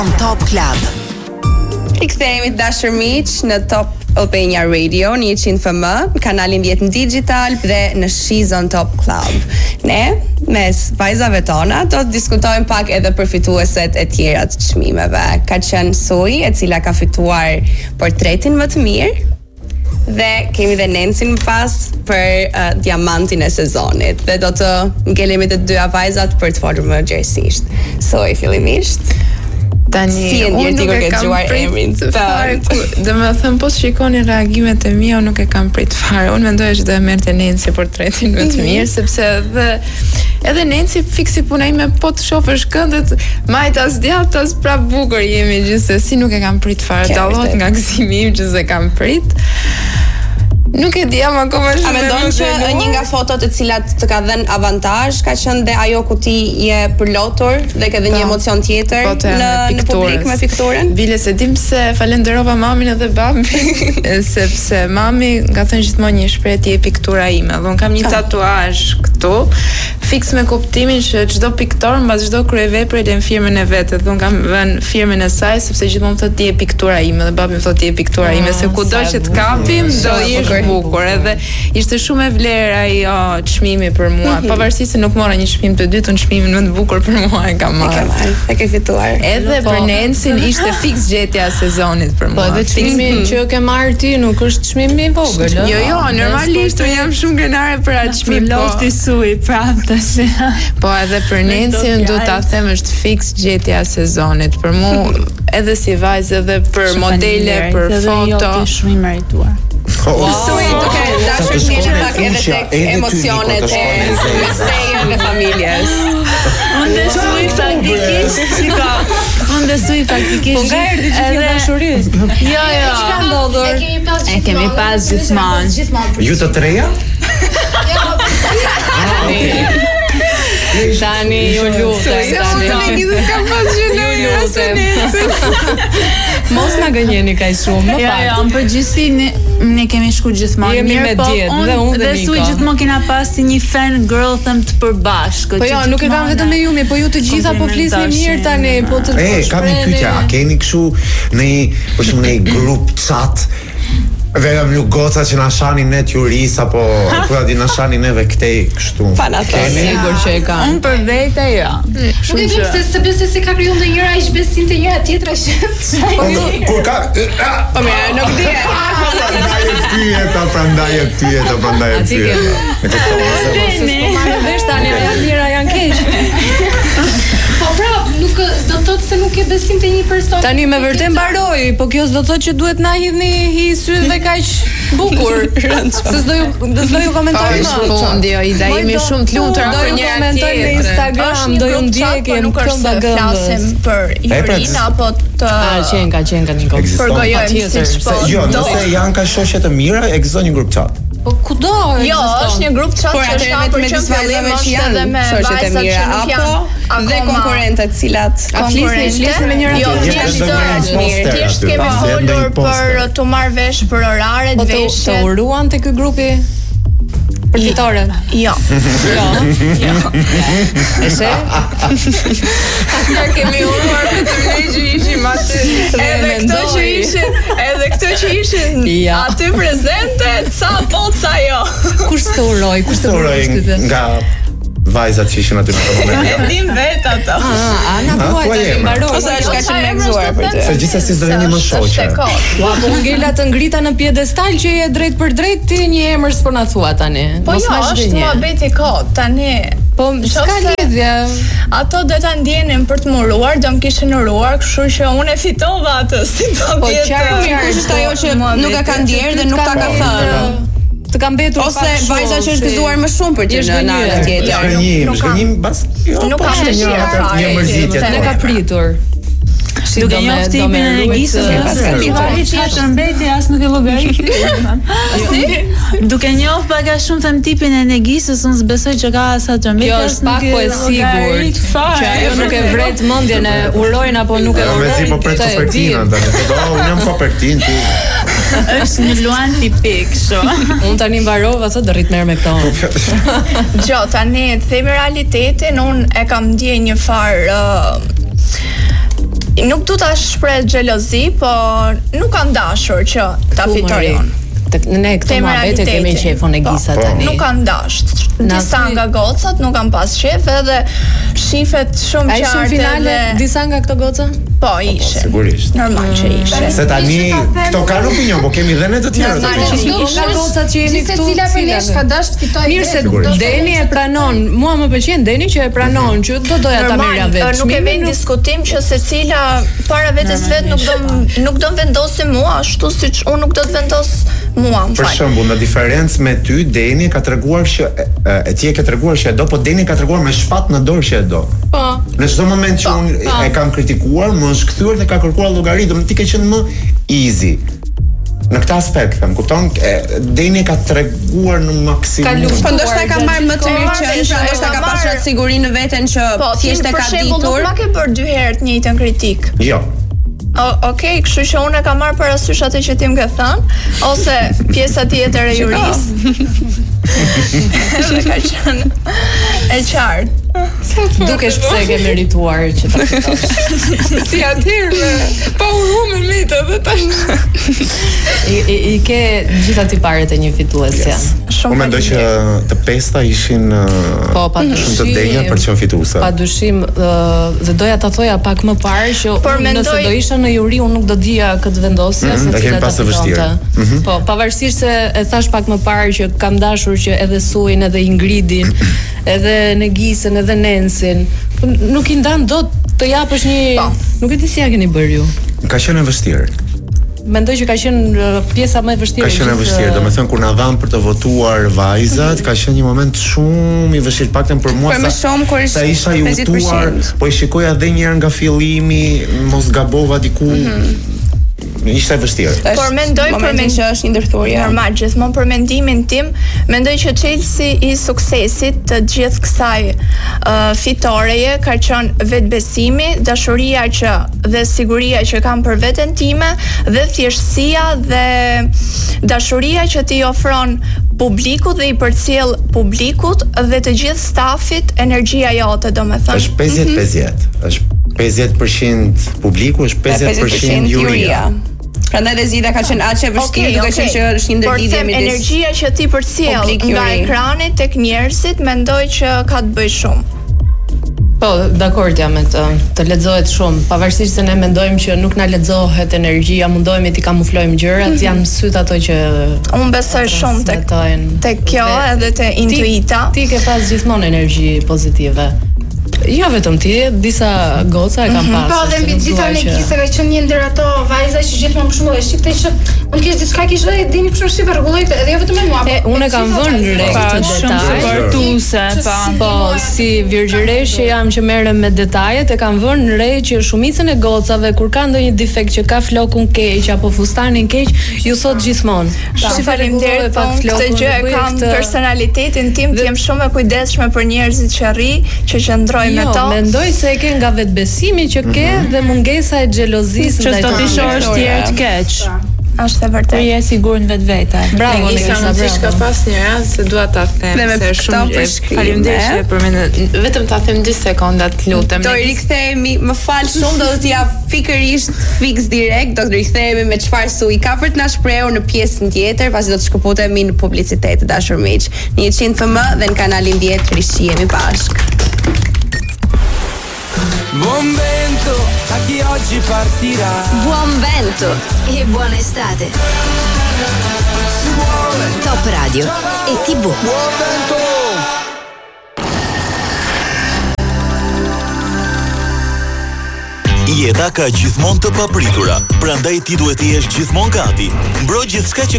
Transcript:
Top Club. Ikthehemi dashur miq në Top Albania Radio në 100 FM, kanalin 10 në digital dhe në Shizon Top Club. Ne, mes vajzave tona, do të diskutojmë pak edhe për fitueset e tjera të çmimeve. Ka qenë Soi, e cila ka fituar portretin më të mirë, dhe kemi dhe Nencin më pas për diamantin e sezonit. Dhe do të ngelemi të dyja vajzat për të folur më gjerësisht. Soi, fillimisht. Tani, si unë nuk e kam prit fare. Dhe me thëmë, po të shikoni reagimet e mia, unë nuk e kam prit fare. Unë mendoj që do e merrte Nenci portretin më të mirë, sepse edhe Nenci fiksi puna ime, po të shofësh këndet, majtas djatas, pra bukur jemi gjithsesi, nuk e kam prit fare. Dallohet nga gëzimi im që se kam prit. Nuk e di ama akoma shumë. A mendon që një nga fotot e cilat të ka dhënë avantazh ka qenë dhe ajo ku ti je përlotur dhe ke dhe një emocion tjetër në publik me pikturën? Bile se dim se falenderova mamin edhe babin sepse mami ka thënë gjithmonë një shpreh ti je piktura ime. Dhe unë kam një tatuazh këtu fiks me kuptimin që çdo piktor mbas çdo kryevepre lën firmën e vet. Dhe unë kam vënë firmën e saj sepse gjithmonë thotë ti je piktura ime dhe babi më thotë ti je piktura ime, se kudo që të kapim do jesh bukur, edhe ishte shumë e vlerë ajo çmimi për mua. Pavarësisht se nuk mora një çmim të dytën, çmimin më të bukur për mua e kam marrë. E ke fituar. Edhe për Nencin ishte fiks gjetja e sezonit për mua. Po edhe çmimi që ke marrë ti nuk është çmimi i vogël, ëh? Jo, normalisht unë jam shumë kënaqur për atë çmim. Lofti Sui, prapë tash. Po edhe për Nencin do ta them është fiks gjetja e sezonit për mua, edhe si vajzë, edhe për modele, për foto. Shumë i merituar. Sui duke dashur të njëjë pak edhe tek emocionet e stejën dhe familjes. Unë Sui faktikisht Po nga erdhi që kjo dashuri? Jo. Çka ndodhur? E kemi pas gjithmonë. Ju të treja? Tani ju lutem, Mos na gënjeni kaq shumë, më pak. Jo, në përgjithësi ne kemi shku gjithmonë. Jemi me djetë, dhe unë dhe Niko. Sui gjithmonë kena pas si një fan girl them të përbashkët. Po jo, nuk e kam vetëm me ju, po ju të gjitha po flisni mirë tani, po të kam një pyetje, a keni kështu në për shembull në grup chat? Vetëm ju goca që na shani ne juris apo ku ja di na shani neve këtej kështu. Sigur që e kanë. Unë për vete jo. Nuk e di se besoj se ka krijuar ndonjëra aq besim te njëra tjetra që. Kur ka Po mirë, nuk di. Prandaj e tyeta. Se s'po marrë vesh tani, njëra janë keq. Po prap, nuk do të thotë se nuk e besim te një person. Tani me vërtet mbaroi, po kjo s'do të thotë që duhet na hidhni hi syt dhe kaq bukur. Se s'do ju komentoj më. Është fundi, ida jemi shumë të lumtur për njëra tjetrën. Në Instagram do ju ndjekim këmbë gëmbës. Flasim për Jurin apo të Ka qenë Niko. Për gojojmë siç po. Jo, nëse janë ka shoqe të mira, ekziston një grup chat. Po kudo? Jo, është një grup chat që është hapur që vajzave që janë shoqet e mira apo dhe konkurrentët cilat flisni me njëra tjetrën. Thjesht kemi folur për të marrë vesh për oraret, veshjet. Të uruan te ky grupi për fitoren? Jo. E she? Ja kemi uruar për të që ishim aty. Edhe këto që ishin aty prezente, ca poca jo. Kush të uroj? Nga vajzat që ishin aty në këtë moment. E dim vet ato. Ana thuaj tani mbaroj. Ose është kaq e gëzuar për ty. Se gjithsesi do jeni më shoqe. Ua, po ngela të ngrita në piedestal që je drejt për drejt ti një emër s'po na thua tani. Po jo, është muhabeti kot tani. Po s'ka lidhje. Ato do ta ndjenin për të muruar, do më kishin uruar, kështu që unë e fitova atë si do Po tjetër. qartë është ajo që nuk e ka ndjerë dhe nuk ta ka thënë. Të kam mbetur ose vajza që është gëzuar më shumë për ty në anën tjetër. Shkënjim bas. Nuk ka një mërzitje. Ne ka pritur. Duke njoftë tipin e Negisës, varet çfarë të mbeti as nuk e llogarit. Duke njoftë pak a shumë them tipin e Negisës, unë s'besoj që ka sa të mbeti. Kjo është pak po e sigurt që ajo nuk e vret mendjen e urojnë apo nuk e urojnë. Mezi po pret perspektivën tani. Unë jam po perspektivën ti. Është një luan tipik, kështu. Unë tani mbarova sa do rrit merr me këto. Jo, tani themi realitetin, unë e kam ndjer një farë nuk du ta shpreh xhelozi, po nuk kam dashur që ta fitoj unë. Ne këto muhabete kemi qefon e Gisa tani. Nuk kam dash. Disa nga gocat nuk kam pas qef, edhe shifet shumë qartë. A ishin finale disa nga këto goca? Po, ishin. Sigurisht. Normal që ishin. Se tani këto kanë opinion, po kemi dhe ne të tjerë. Nga gocat që jemi këtu. Secila për nesh ka dash të fitoj. Mirë se Deni e pranon. Mua më pëlqen Deni që e pranon që do doja ta merrja vetë. Nuk e vjen diskutim që secila para vetes vet nuk do vendosi mua ashtu siç unë nuk do të vendos mua. Për shembull, në diferencë me ty, Deni ka treguar që ti e ke treguar që e do, po Deni ka treguar me shpat në dorë që e do. Po. Në çdo moment që unë e kam kritikuar, më është kthyer dhe ka kërkuar llogari, do ti ke qenë më easy. Në këtë aspekt, kam kupton, Deni ka treguar në maksimum. Po ndoshta ka marrë më të mirë që ndoshta ka pasur atë sigurinë në veten që thjesht e ka ditur. Po, nuk ma ke bërë 2 herë të njëjtën kritik. Jo. Okej, kështu që unë e kam marrë parasysh atë që ti më ke thënë, ose pjesa tjetër e jurisë. Dhe ka qenë e qartë. Dukesh pse e ke merituar që ta fitosh. Si atëherë, pa urume mitë edhe tash. I ke gjitha tiparet e një fituesja. Po mendoj që të pesta ishin shumë të denja për të qenë fituese. Padyshim, dhe doja ta thoja pak më parë që nëse do isha në juri unë nuk do dija këtë vendosje se cila ta fitonte. Po, pavarësisht se e thash pak më parë që kam dashur që edhe Suin, edhe Ingridin, edhe Negisën, edhe Nensin, nuk i ndan dot të japësh një, nuk e di si ja keni bërë ju. Ka qenë e vështirë. Mendoj që ka qenë pjesa më e vështirë. Ka qenë e vështirë, domethënë kur na dhan për të votuar vajzat, ka qenë një moment shumë i vështirë, paktën për mua sa isha i utuar, po i shikoja edhe një herë nga fillimi, mos gabova diku. Ishte vështirë. Por mendoj që është një ndërthurje. Normal, gjithmonë për mendimin tim, mendoj që Chelsea i suksesit të gjithë kësaj fitoreje ka qenë vetbesimi, dashuria që dhe siguria që kam për veten time dhe thjeshtësia dhe dashuria që ti ofron publikut dhe i përcjell publikut dhe të gjithë stafit energjia jote, domethënë. Është 50-50. Është 50% publiku, është 50% juria. Prandaj dhe Zida ka qenë aq e vështirë, duke qenë që është një ndërlidhje midis. Por energjia që ti përcjell nga ekrani tek njerëzit, mendoj që ka të bëjë shumë. Po, dakord jam me të. Të lexohet shumë, pavarësisht se ne mendojmë që nuk na lexohet energjia, mundohemi t'i kamuflojmë gjërat, janë syt ato që unë besoj shumë tek kjo edhe te intuita. Ti ke pas gjithmonë energji pozitive. Jo vetëm ti, disa goca e kam pasur. Po, dhe mbi gjitha Negisa ka qenë një ndër ato vajza që gjithmonë për shembull e shifte që unë kish diçka kish dhe dini për shembull si rregulloj këtë, edhe jo vetëm me mua. Unë kam vënë re këtë detaj. Po, si virgjëreshe jam që merrem me detajet, e kam vënë re që shumicën e gocave kur ka ndonjë defekt që ka flokun keq apo fustanin keq, ju thot gjithmonë. Si faleminderit, këtë gjë e kam personalitetin tim, të jem shumë e kujdesshme për njerëzit që rri, që qëndroj me to. Mendoj se e ke nga vetbesimi që ke dhe mungesa e xhelozisë ndaj tyre. Që do të shohësh tjerë të keq. Është e vërtetë. Je i sigurt në vetvete. Bravo, Negisa, ka pas një rast se dua ta them se shumë faleminderit për mendjen. Vetëm ta them 2 sekonda, të lutem. Do i rikthehemi, më fal shumë, do të jap fikërisht fiks direkt, do të rikthehemi me çfarë Sui ka për të na shprehur në pjesën tjetër, pasi do të shkëputemi në publicitet, dashur miq. Në 100 FM dhe në kanalin 10 rishihemi bashkë. Buon vento a chi oggi partirà. Buon vento e buona estate. Top Radio e TV. Buon vento. Jeta ka gjithmonë të papritura, prandaj ti duhet të jesh gjithmonë gati. Mbro gjithçka që